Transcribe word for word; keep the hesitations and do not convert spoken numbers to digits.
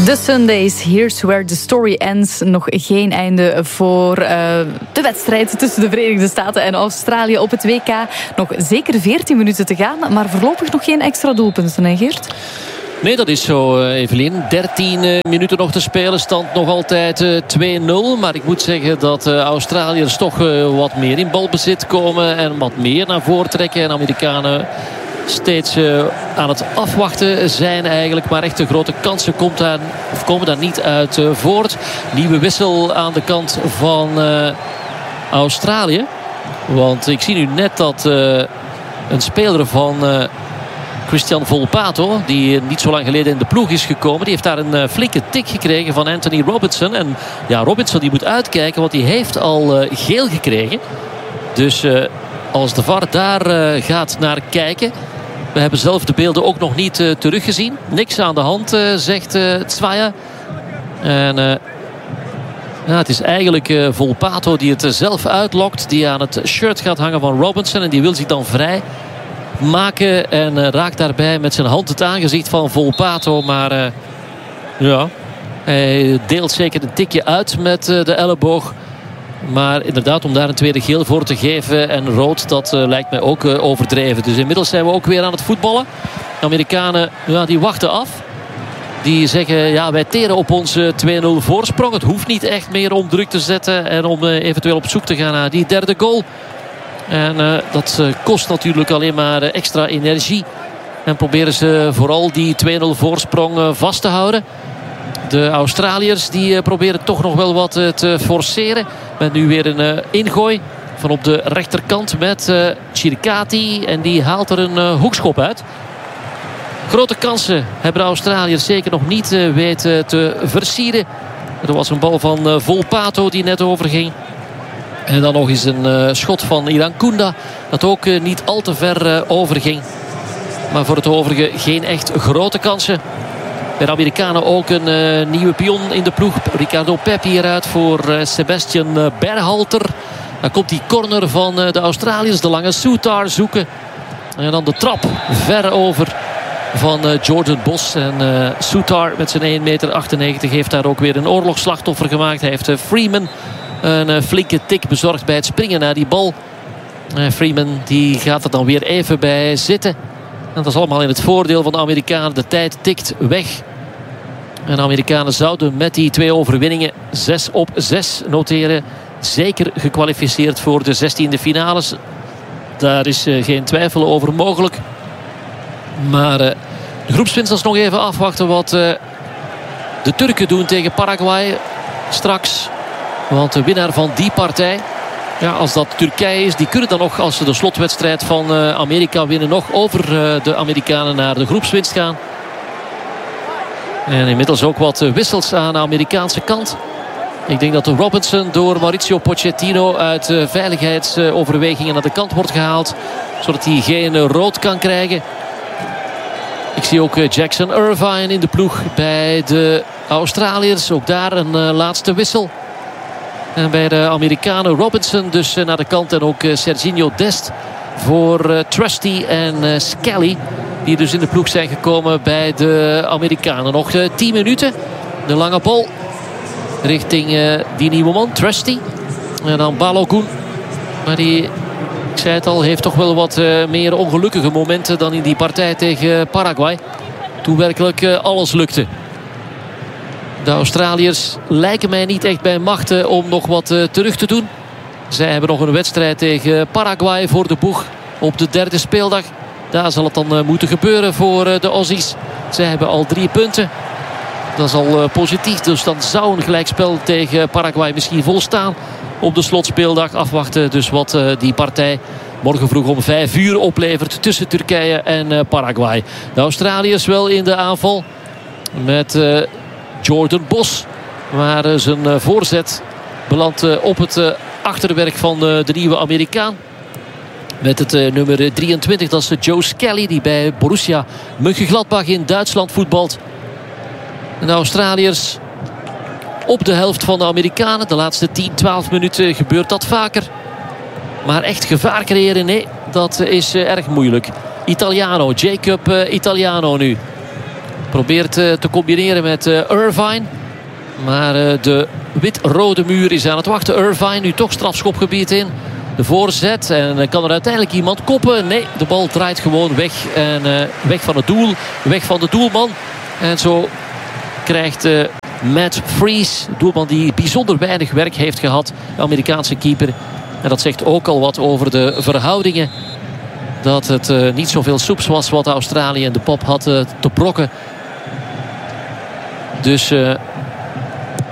The Sundays, here's where the story ends. Nog geen einde voor uh, de wedstrijd tussen de Verenigde Staten en Australië op het W K. Nog zeker veertien minuten te gaan, maar voorlopig nog geen extra doelpunten, hè Geert? Nee, dat is zo, Evelien. dertien uh, minuten nog te spelen. Stand nog altijd uh, twee nul. Maar ik moet zeggen dat uh, Australiërs toch uh, wat meer in balbezit komen. En wat meer naar voren trekken. En Amerikanen steeds uh, aan het afwachten zijn eigenlijk. Maar echt de grote kansen komt daar, of komen daar niet uit uh, voort. Nieuwe wissel aan de kant van uh, Australië. Want ik zie nu net dat uh, een speler van Uh, Christian Volpato, die niet zo lang geleden in de ploeg is gekomen, die heeft daar een uh, flinke tik gekregen van Anthony Robinson. En ja, Robinson die moet uitkijken, want die heeft al uh, geel gekregen. Dus uh, als de V A R daar uh, gaat naar kijken. We hebben zelf de beelden ook nog niet uh, teruggezien. Niks aan de hand, uh, zegt uh, Zwaya. En uh, ja, het is eigenlijk uh, Volpato die het uh, zelf uitlokt. Die aan het shirt gaat hangen van Robinson. En die wil zich dan vrij maken en uh, raakt daarbij met zijn hand het aangezicht van Volpato. Maar uh, ja, hij deelt zeker een tikje uit met uh, de elleboog. Maar inderdaad, om daar een tweede geel voor te geven en rood, dat uh, lijkt mij ook uh, overdreven. Dus inmiddels zijn we ook weer aan het voetballen. De Amerikanen, ja, die wachten af. Die zeggen, ja, wij teren op onze twee nul voorsprong. Het hoeft niet echt meer om druk te zetten en om uh, eventueel op zoek te gaan naar die derde goal. En uh, dat uh, kost natuurlijk alleen maar uh, extra energie. En proberen ze vooral die twee nul voorsprong uh, vast te houden. De Australiërs die uh, proberen toch nog wel wat uh, te forceren. Met nu weer een uh, ingooi van op de rechterkant met uh, Chirikati. En die haalt er een uh, hoekschop uit. Grote kansen hebben de Australiërs zeker nog niet uh, weten te versieren. Er was een bal van uh, Volpato die net overging. En dan nog eens een uh, schot van Iran Kunda. Dat ook uh, niet al te ver uh, overging. Maar voor het overige geen echt grote kansen. Bij de Amerikanen ook een uh, nieuwe pion in de ploeg. Ricardo Pepi eruit voor uh, Sebastian uh, Berhalter. Dan komt die corner van uh, de Australiërs. De lange Soutar zoeken. En dan de trap ver over van uh, Jordan Bos. En uh, Soutar met zijn één meter achtennegentig heeft daar ook weer een oorlogsslachtoffer gemaakt. Hij heeft uh, Freeman een uh, flinke tik bezorgd bij het springen naar die bal. Uh, Freeman die gaat er dan weer even bij zitten. En dat is allemaal in het voordeel van de Amerikanen. De tijd tikt weg. En de Amerikanen zouden met die twee overwinningen zes op zes noteren. Zeker gekwalificeerd voor de zestiende finales. Daar is uh, geen twijfel over mogelijk. Maar uh, de groepswinsters nog even afwachten wat uh, de Turken doen tegen Paraguay straks. Want de winnaar van die partij, ja, als dat Turkije is, die kunnen dan nog, als ze de slotwedstrijd van uh, Amerika winnen, nog over uh, de Amerikanen naar de groepswinst gaan. En inmiddels ook wat uh, wissels aan de Amerikaanse kant. Ik denk dat de Robinson door Mauricio Pochettino uit uh, veiligheidsoverwegingen naar de kant wordt gehaald. Zodat hij geen uh, rood kan krijgen. Ik zie ook uh, Jackson Irvine in de ploeg bij de Australiërs. Ook daar een uh, laatste wissel. En bij de Amerikanen Robinson dus naar de kant. En ook Serginho Dest voor uh, Trusty en uh, Skelly. Die dus in de ploeg zijn gekomen bij de Amerikanen. Nog uh, tien minuten. De lange bal richting uh, die nieuwe man, Trusty. En dan Balogun. Maar die, ik zei het al, heeft toch wel wat uh, meer ongelukkige momenten dan in die partij tegen Paraguay. Toen werkelijk uh, alles lukte. De Australiërs lijken mij niet echt bij machten om nog wat uh, terug te doen. Zij hebben nog een wedstrijd tegen Paraguay voor de boeg op de derde speeldag. Daar zal het dan uh, moeten gebeuren voor uh, de Aussies. Zij hebben al drie punten. Dat is al uh, positief. Dus dan zou een gelijkspel tegen Paraguay misschien volstaan op de slotspeeldag. Afwachten dus wat uh, die partij morgen vroeg om vijf uur oplevert tussen Turkije en uh, Paraguay. De Australiërs wel in de aanval met Uh, Jordan Bos. Maar uh, zijn uh, voorzet belandt uh, op het uh, achterwerk van uh, de nieuwe Amerikaan. Met het uh, nummer drieëntwintig. Dat is uh, Joe Skelly. Die bij Borussia Mönchengladbach in Duitsland voetbalt. En de Australiërs op de helft van de Amerikanen. De laatste tien, twaalf minuten gebeurt dat vaker. Maar echt gevaar creëren, nee. Dat uh, is uh, erg moeilijk. Italiano, Jacob uh, Italiano nu. Probeert te combineren met Irvine. Maar de wit-rode muur is aan het wachten. Irvine nu toch strafschopgebied in. De voorzet. En kan er uiteindelijk iemand koppen? Nee, de bal draait gewoon weg. En uh, weg van het doel. Weg van de doelman. En zo krijgt uh, Matt Freese, doelman die bijzonder weinig werk heeft gehad, de Amerikaanse keeper. En dat zegt ook al wat over de verhoudingen. Dat het uh, niet zoveel soeps was wat Australië en de pop had uh, te brokken. Dus... Uh,